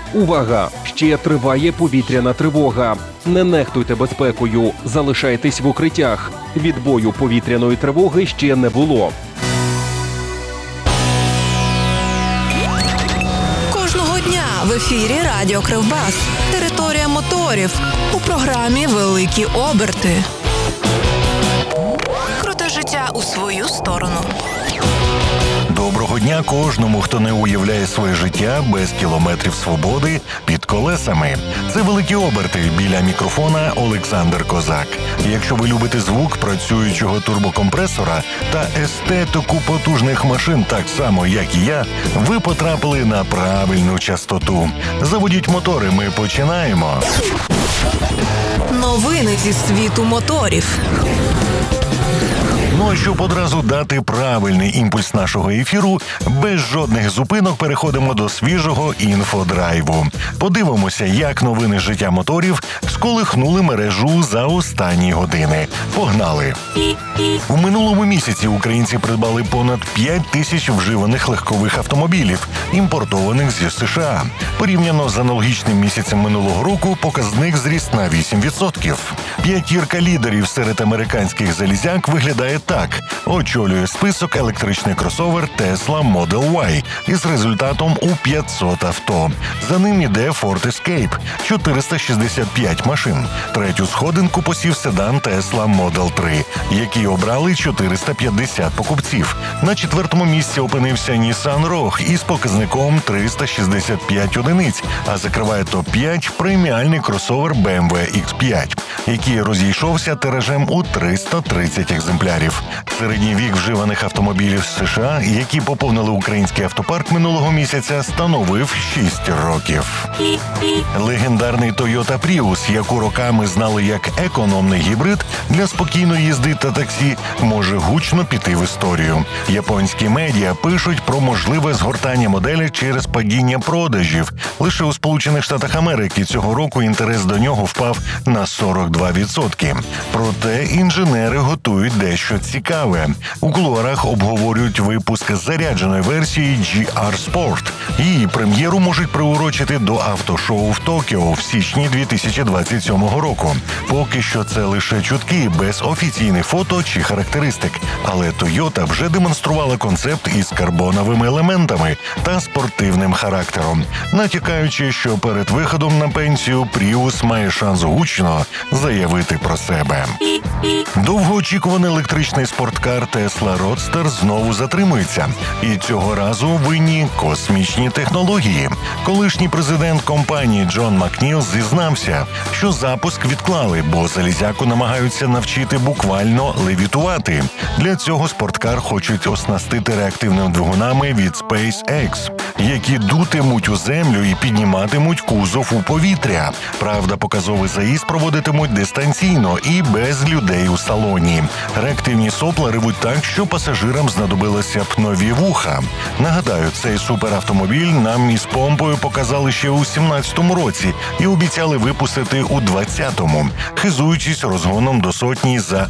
Увага! Ще триває повітряна тривога. Не нехтуйте безпекою, залишайтесь в укриттях. Відбою повітряної тривоги ще не було. Кожного дня в ефірі Радіо Кривбас. Територія моторів. У програмі «Великі оберти». Круте життя у свою сторону. Доброго дня кожному, хто не уявляє своє життя без кілометрів свободи під колесами. Це «Великі оберти», біля мікрофона Олександр Козак. Якщо ви любите звук працюючого турбокомпресора та естетику потужних машин так само, як і я, ви потрапили на правильну частоту. Заводіть мотори, ми починаємо. Новини зі світу моторів. Ну а щоб одразу дати правильний імпульс нашого ефіру, без жодних зупинок переходимо до свіжого інфодрайву. Подивимося, як новини з життя моторів сколихнули мережу за останні години. Погнали! У минулому місяці українці придбали понад 5 тисяч вживаних легкових автомобілів, імпортованих зі США. Порівняно з аналогічним місяцем минулого року показник зріс на 8%. П'ятірка лідерів серед американських залізяк виглядає так. Очолює список електричний кросовер Tesla Model Y із результатом у 500 авто. За ним іде Ford Escape – 465 машин. Третю сходинку посів седан Tesla Model 3, який обрали 450 покупців. На четвертому місці опинився Nissan Rogue із показником 365 одиниць, а закриває топ-5 преміальний кросовер BMW X5, який розійшовся тиражем у 330 екземплярів. Середній вік вживаних автомобілів з США, які поповнили український автопарк минулого місяця, становив 6 років. Легендарний Toyota Prius, яку роками знали як економний гібрид для спокійної їзди та таксі, може гучно піти в історію. Японські медіа пишуть про можливе згортання моделі через падіння продажів. Лише у Сполучених Штатах Америки цього року інтерес до нього впав на 42%. Проте інженери готують дещо цікаве. У кулуарах обговорюють випуск зарядженої версії GR Sport. Її прем'єру можуть приурочити до автошоу в Токіо в січні 2027 року. Поки що це лише чутки, без офіційних фото чи характеристик. Але Toyota вже демонструвала концепт із карбоновими елементами та спортивним характером, натякаючи, що перед виходом на пенсію Prius має шанс гучно заявити про себе. Довгоочікуваний електричний спорткар Tesla Roadster знову затримується. І цього разу винні космічні технології. Колишній президент компанії Джон Макніл зізнався, що запуск відклали, бо залізяку намагаються навчити буквально левітувати. Для цього спорткар хочуть оснастити реактивними двигунами від SpaceX, які дутимуть у землю і підніматимуть кузов у повітря. Правда, показовий заїзд проводитимуть дистанційно і без людей у салоні. Реактивні сопла ревуть так, що пасажирам знадобилося б нові вуха. Нагадаю, цей суперавтомобіль нам із помпою показали ще у 17-му році і обіцяли випустити у 20-му, хизуючись розгоном до сотні за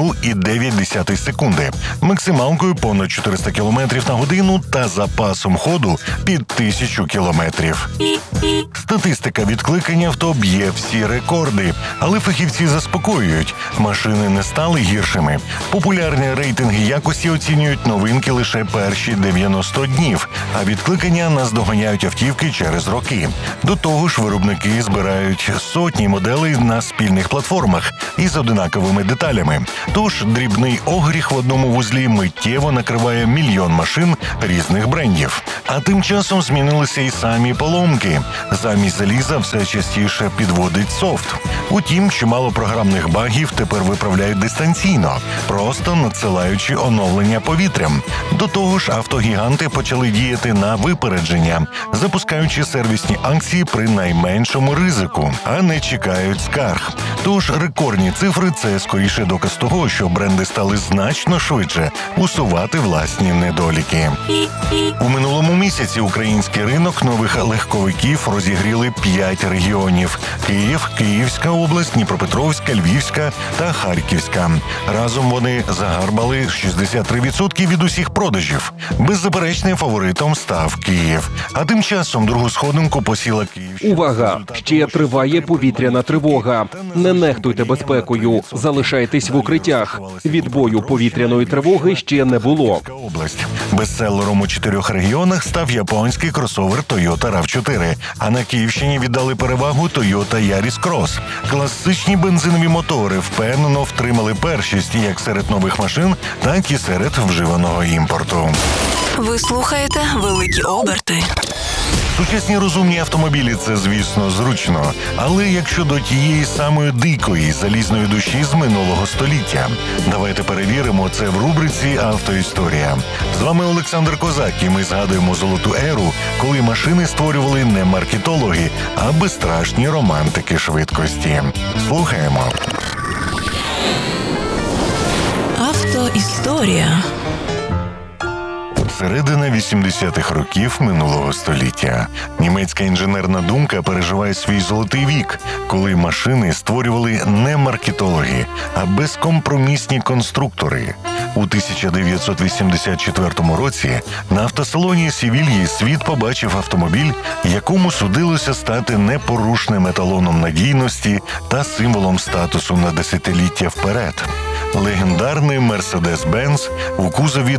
1,9 секунди, максималкою понад 400 км на годину та запасом ходу під 1000 км. Статистика відкликань авто б'є всі рекорди, але фахівці заспокоюють – машини не стали гіршими. Популярні рейтинги якості оцінюють новинки лише перші 90 днів, а відкликання наздоганяють автівки через роки. До того ж, виробники збирають сотні моделей на спільних платформах із одинаковими деталями. Тож дрібний огріх в одному вузлі миттєво накриває мільйон машин різних брендів. А тим часом змінилися і самі поломки. Замість заліза все частіше підводить софт. Утім, чимало програмних багів тепер виправляють дистанційно, просто надсилаючи оновлення повітрям. До того ж, автогіганти почали діяти на випередження, запускаючи сервісні акції при найменшому ризику, а не чекають скарг. Тож рекордні цифри – це скоріше доказ того, що бренди стали значно швидше усувати власні недоліки. У минулому місяці році український ринок нових легковиків розігріли 5 регіонів: Київ, Київська область, Дніпропетровська, Львівська та Харківська. Разом вони загарбали 63% від усіх продажів. Беззаперечним фаворитом став Київ. А тим часом другу сходинку посіла Київщина. Увага! Ще триває повітряна тривога. Не нехтуйте безпекою. Залишайтесь в укриттях. Відбою повітряної тривоги ще не було. Область. Бестселером у 4 регіонах став японський кросовер Toyota RAV4, а на Київщині віддали перевагу Toyota Yaris Cross. Класичні бензинові мотори впевнено втримали першість як серед нових машин, так і серед вживаного імпорту. Ви слухаєте «Великі оберти». Сучасні розумні автомобілі – це, звісно, зручно. Але як щодо тієї самої дикої залізної душі з минулого століття? Давайте перевіримо це в рубриці «Автоісторія». З вами Олександр Козак, і ми згадуємо золоту еру, коли машини створювали не маркетологи, а безстрашні романтики швидкості. Слухаємо. Автоісторія. Середина 80-х років минулого століття. Німецька інженерна думка переживає свій золотий вік, коли машини створювали не маркетологи, а безкомпромісні конструктори. У 1984 році на автосалоні Севільї світ побачив автомобіль, якому судилося стати непорушним еталоном надійності та символом статусу на десятиліття вперед. Легендарний Mercedes-Benz у кузові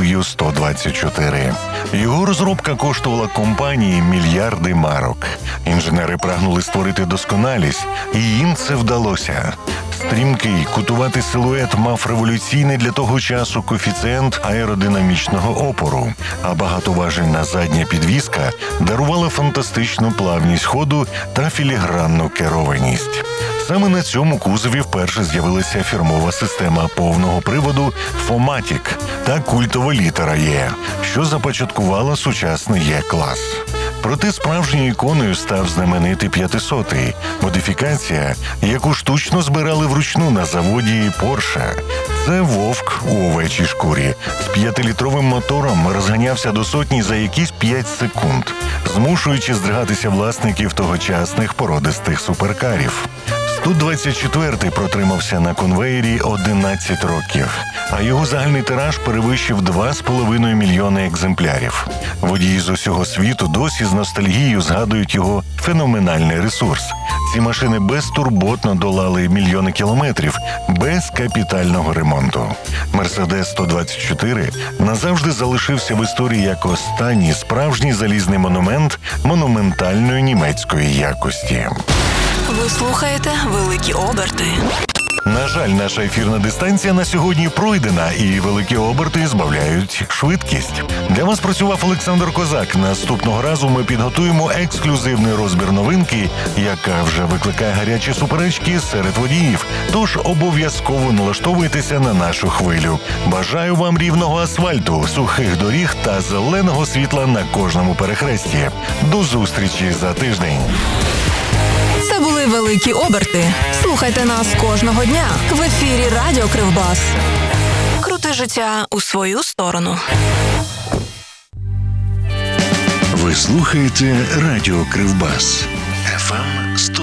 W124. Його розробка коштувала компанії мільярди марок. Інженери прагнули створити досконалість, і їм це вдалося. Стрімкий, кутуватий силует мав революційний для того часу коефіцієнт аеродинамічного опору, а багатоважельна задня підвіска дарувала фантастичну плавність ходу та філігранну керованість. Саме на цьому кузові вперше з'явилася фірмова система повного приводу «4MATIC» та культова літера «Е», що започаткувала сучасний Е-клас. Проте справжньою іконою став знаменитий 500-й – модифікація, яку штучно збирали вручну на заводі Porsche. Це вовк у овечій шкурі. З 5-літровим мотором розганявся до сотні за якісь 5 секунд, змушуючи здригатися власників тогочасних породистих суперкарів. 124-й протримався на конвеєрі 11 років, а його загальний тираж перевищив 2,5 мільйони екземплярів. Водії з усього світу досі з ностальгією згадують його феноменальний ресурс. Ці машини безтурботно долали мільйони кілометрів без капітального ремонту. Мерседес 124 назавжди залишився в історії як останній справжній залізний монумент монументальної німецької якості. Ви слухаєте «Великі оберти». На жаль, наша ефірна дистанція на сьогодні пройдена, і великі оберти збавляють швидкість. Для вас працював Олександр Козак. Наступного разу ми підготуємо ексклюзивний розбір новинки, яка вже викликає гарячі суперечки серед водіїв. Тож обов'язково налаштовуйтеся на нашу хвилю. Бажаю вам рівного асфальту, сухих доріг та зеленого світла на кожному перехресті. До зустрічі за тиждень. Це були «Великі оберти». Слухайте нас кожного дня в ефірі Радіо Кривбас. Крути життя у свою сторону. Ви слухаєте Радіо Кривбас. FM 101,9.